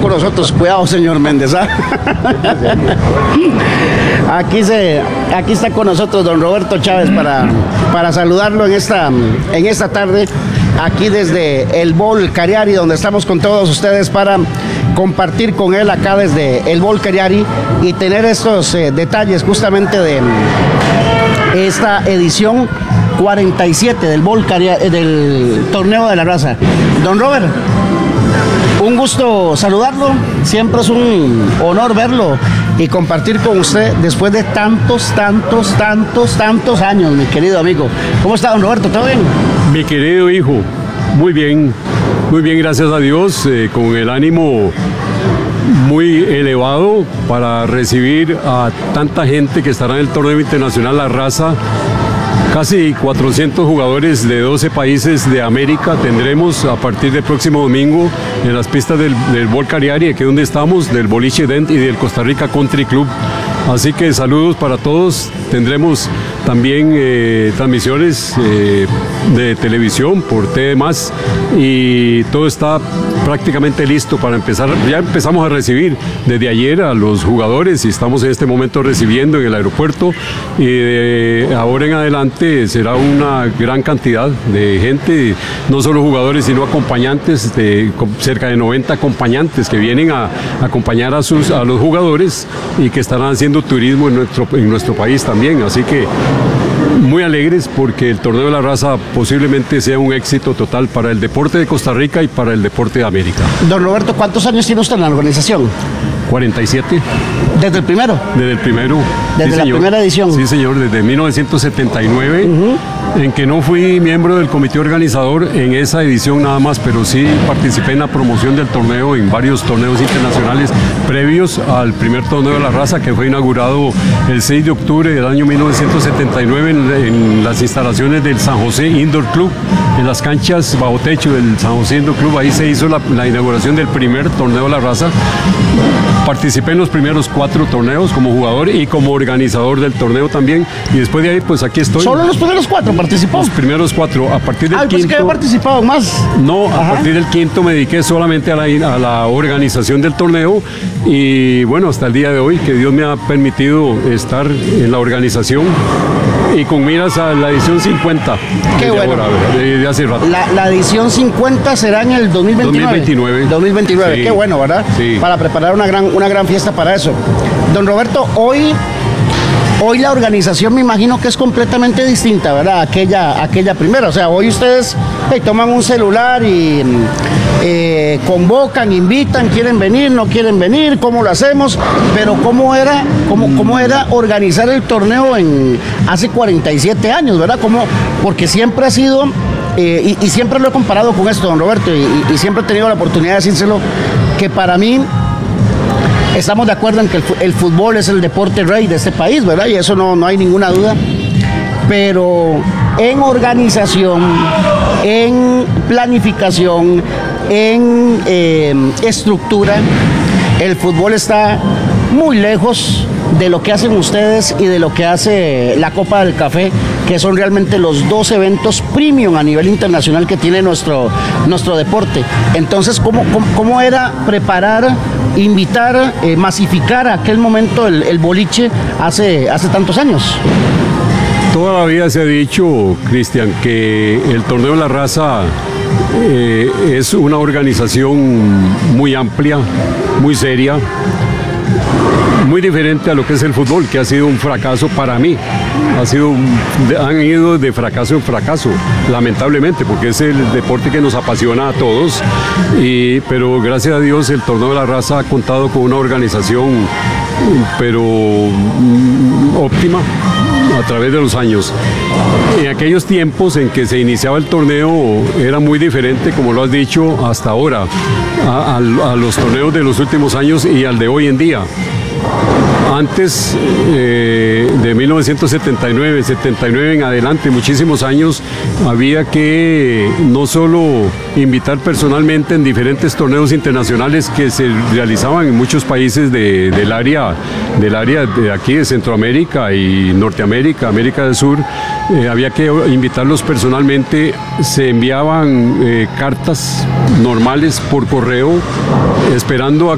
con nosotros. Cuidado, señor Méndez, ¿ah? Aquí está con nosotros don Roberto Chávez para saludarlo en esta tarde, aquí desde el Bol Cariari, donde estamos con todos ustedes para compartir con él acá desde el Bol Cariari y tener estos detalles justamente de esta edición 47 del Bol Cariari, del Torneo de la Raza. Don Robert, un gusto saludarlo, siempre es un honor verlo y compartir con usted después de tantos años, mi querido amigo. ¿Cómo está, don Roberto? ¿Todo bien? Mi querido hijo, muy bien, gracias a Dios, con el ánimo muy elevado para recibir a tanta gente que estará en el torneo internacional La Raza. Casi 400 jugadores de 12 países de América tendremos a partir del próximo domingo en las pistas del Bol Cariari, aquí donde estamos, del Boliche Dent y del Costa Rica Country Club. Así que saludos para todos. Tendremos también transmisiones de televisión por TV+, y todo está prácticamente listo para empezar. Ya empezamos a recibir desde ayer a los jugadores y estamos en este momento recibiendo en el aeropuerto, y de ahora en adelante será una gran cantidad de gente, no solo jugadores sino acompañantes, cerca de 90 acompañantes que vienen a acompañar a los jugadores y que estarán haciendo turismo en nuestro país también. Así que muy alegres porque el Torneo de la Raza posiblemente sea un éxito total para el deporte de Costa Rica y para el deporte de América. Don Roberto, ¿cuántos años tiene usted en la organización? 47. ¿Desde el primero? Desde el primero. ¿Desde la primera edición? Sí, señor, desde 1979, en que no fui miembro del comité organizador en esa edición nada más, pero sí participé en la promoción del torneo en varios torneos internacionales previos al primer Torneo de la Raza, que fue inaugurado el 6 de octubre del año 1979 en las instalaciones del San José Indoor Club, en las canchas bajo techo del San José Indoor Club. Ahí se hizo la inauguración del primer Torneo de la Raza. Participé en los primeros 4 torneos como jugador y como organizador del torneo también, y después de ahí pues aquí estoy. ¿Solo los primeros 4 participó? Los primeros 4, a partir del quinto... que había participado más. No, a partir del quinto me dediqué solamente a la organización del torneo, y bueno, hasta el día de hoy que Dios me ha permitido estar en la organización y con miras a la edición 50. Qué bueno. Ahora, de hace rato. La edición 50 será en el 2029. 2029, sí. Qué bueno, ¿verdad? Sí. Para preparar una gran fiesta para eso. Don Roberto, hoy la organización me imagino que es completamente distinta, ¿verdad? Aquella primera. O sea, hoy ustedes toman un celular y convocan, invitan, quieren venir, no quieren venir, ¿cómo lo hacemos? Pero ¿cómo era organizar el torneo hace 47 años, ¿verdad? Porque siempre ha sido, y siempre lo he comparado con esto, don Roberto, y siempre he tenido la oportunidad de decírselo, que para mí estamos de acuerdo en que el fútbol es el deporte rey de este país, ¿verdad? Y eso no hay ninguna duda. Pero en organización, en planificación, en estructura, el fútbol está muy lejos de lo que hacen ustedes y de lo que hace la Copa del Café, que son realmente los 2 eventos premium a nivel internacional que tiene nuestro deporte. Entonces, ¿cómo era preparar, invitar, masificar aquel momento el boliche hace tantos años? Toda la vida se ha dicho, Cristian, que el Torneo de la Raza es una organización muy amplia, muy seria, muy diferente a lo que es el fútbol, que ha sido un fracaso para mí. Han ido de fracaso en fracaso, lamentablemente, porque es el deporte que nos apasiona a todos, pero gracias a Dios el Torneo de la Raza ha contado con una organización pero óptima a través de los años. En aquellos tiempos en que se iniciaba el torneo era muy diferente, como lo has dicho, hasta ahora, a los torneos de los últimos años y al de hoy en día. Antes de 1979, 79 en adelante, muchísimos años, había que no solo invitar personalmente en diferentes torneos internacionales que se realizaban en muchos países del área de aquí de Centroamérica y Norteamérica, América del Sur, había que invitarlos personalmente. Se enviaban cartas normales por correo esperando a